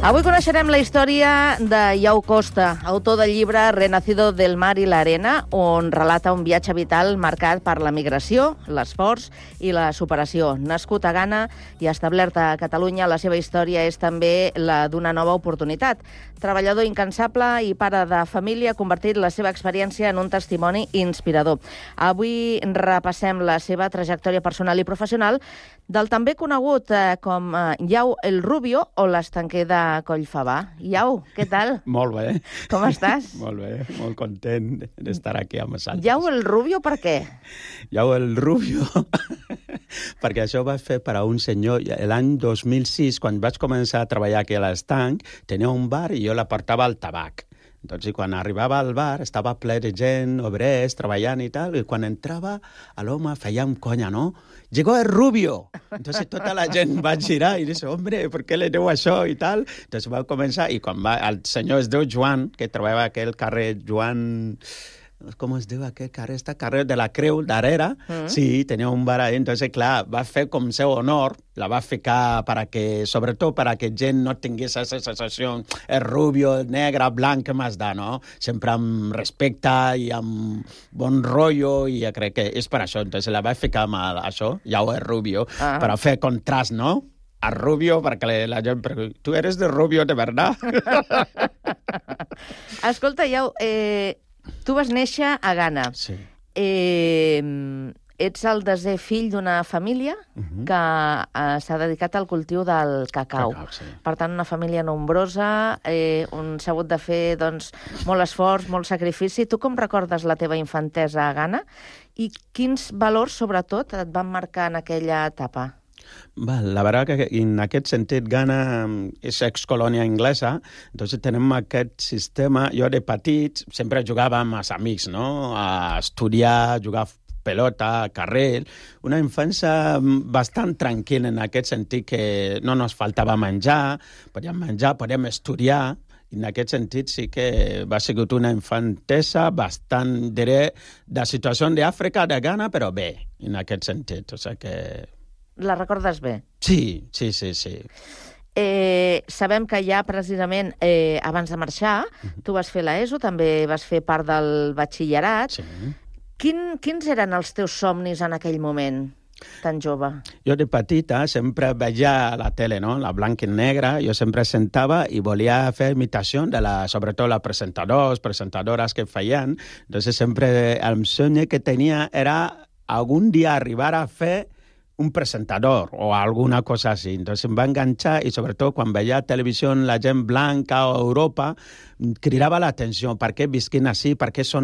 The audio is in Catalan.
Avui coneixerem la història de Iau Costa, autor del llibre Renacido del mar y la arena, on relata un viatge vital marcat per la migració, l'esforç i la superació. Nascut a Ghana i establert a Catalunya, la seva història és també la d'una nova oportunitat. Treballador incansable i pare de família ha convertit la seva experiència en un testimoni inspirador. Avui repassem la seva trajectòria personal i professional del també conegut com Iau el Rubio o l'estanquer de Collfabà. Iau, què tal? Molt bé. Com estàs? Molt bé, molt content d'estar aquí amb vosaltres. Iau el Rubio, per què? Iau el Rubio, perquè això ho vaig fer per a un senyor. L'any 2006, quan vaig començar a treballar aquí a l'estanc, tenia un bar i jo la portava al tabac. Entonces, quan arribava al bar, estava ple de gent, obrers, treballant i tal, i quan entrava, l'home feia un conya, ¿no? Llegó el Rubio! Entonces, tota la gent va girar i dice, hombre, ¿por qué le diu això i tal? Entonces, va començar, i quan el senyor es diu Joan, que treballava a aquell carrer Joan... Com es diu aquest carrer? Este carrer de la Creu, darrere. Sí, tenia un bar ahí. Entonces, clar, va fer com seu honor, la va ficar sobretot per a que gent no tingués aquesta sensació, el rubio, el negre, blanc, què m'has de, no? Sempre amb respecte i amb bon rotllo, i crec que és per això. Entonces, la va ficar amb això, Iau el Rubio, per a fer contrast, no? A Rubio, perquè la gent pregunta, tu eres de Rubio de verdad? Escolta, Iau, tu vas néixer a Ghana. Sí. Ets el desè fill d'una família que s'ha dedicat al cultiu del cacau. Sí. Per tant, una família nombrosa, on s'ha hagut de fer molt esforç, molt sacrifici. Tu com recordes la teva infantesa a Ghana? I quins valors, sobretot, et van marcar en aquella etapa? La verdad que en aquest sentit Ghana és excolònia inglesa, entonces tenim aquest sistema. Jo de petit sempre jugava amb els amics, no? A estudiar, jugar pelota, carrer, una infància bastant tranquil·la en aquest sentit que no ens faltava menjar, podíem estudiar. En aquest sentit sí que va ser una infantesa bastant, diré, de situació d'Àfrica, de Ghana, però bé, en aquest sentit. O sigui que... La recordes bé? Sí. Sabem que ja precisament abans de marxar tu vas fer l'ESO, també vas fer part del batxillerat. Sí. Quins eren els teus somnis en aquell moment, tan jove? Jo de petita sempre veia la tele, no? La blanca i negra, jo sempre sentava i volia fer imitació de sobretot les presentadores que feien. Entonces sempre el somni que tenia era algun dia arribar a fer un presentador o alguna cosa así. Entonces em va enganxar i sobretot quan veia televisió la gent blanca o Europa cridava l'atenció, per què visquin així, per què són